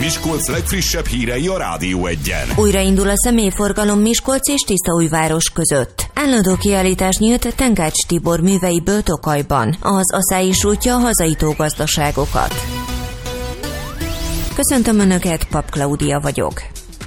Miskolc legfrissebb hírei a Rádió Egyen. Újraindul a személyforgalom Miskolc és Tiszaújváros között. Állandó kiállítás nyílt Tenkács Tibor műveiből Tokajban. Az Aszály sújtja a hazai tógazdaságokat. Köszöntöm Önöket, Pap Klaudia vagyok.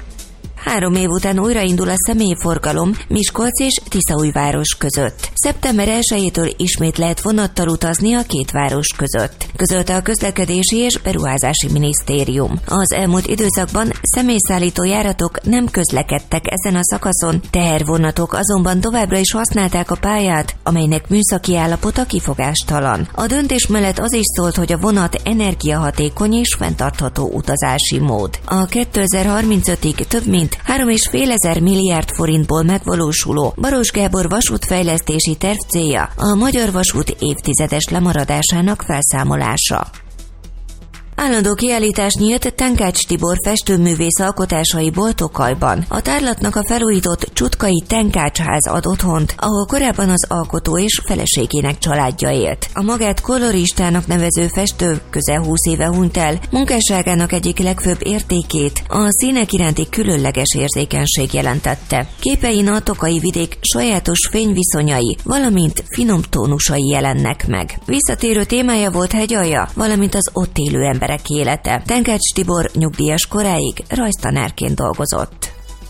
3 év után újraindul a személyforgalom Miskolc és Tiszaújváros között. Szeptember 1-től ismét lehet vonattal utazni a két város között, közölte a Közlekedési és Beruházási Minisztérium. Az elmúlt időszakban személyszállító járatok nem közlekedtek ezen a szakaszon, tehervonatok azonban továbbra is használták a pályát, amelynek műszaki állapota kifogástalan. A döntés mellett az is szólt, hogy a vonat energiahatékony és fenntartható utazási mód. A 2035-ig több mint 3,5 milliárd forintból megvalósuló Baross Gábor vasútfejlesztési terv célja a magyar vasút évtizedes lemaradásának felszámolása. Állandó kiállítás nyílt Tenkács Tibor festőművész alkotásaiból Tokajban. A tárlatnak a felújított Csutkai Tenkács-ház ad otthont, ahol korábban az alkotó és feleségének családja élt. A magát koloristának nevező festő közel 20 éve hunyt el, munkásságának egyik legfőbb értékét a színek iránti különleges érzékenység jelentette. Képein a tokai vidék sajátos fényviszonyai, valamint finom tónusai jelennek meg. Visszatérő témája volt hegyalja, valamint az ott élő emberek élete. Tenkács Tibor nyugdíjas koráig rajztanárként dolgozott.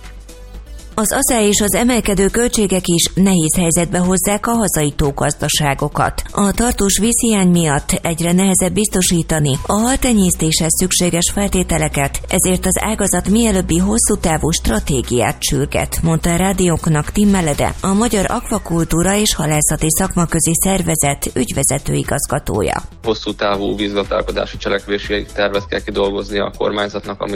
Az Aszály és az emelkedő költségek is nehéz helyzetbe hozzák a hazai tógazdaságokat. A tartós vízhiány miatt egyre nehezebb biztosítani a haltenyésztéshez szükséges feltételeket, ezért az ágazat mielőbbi hosszú távú stratégiát sürget, mondta a rádiónknak Tim Melede, a Magyar Akvakultúra és Halászati Szakmaközi Szervezet ügyvezető igazgatója. Hosszú távú vízgazdálkodási cselekvési tervet kell kidolgozni a kormányzatnak,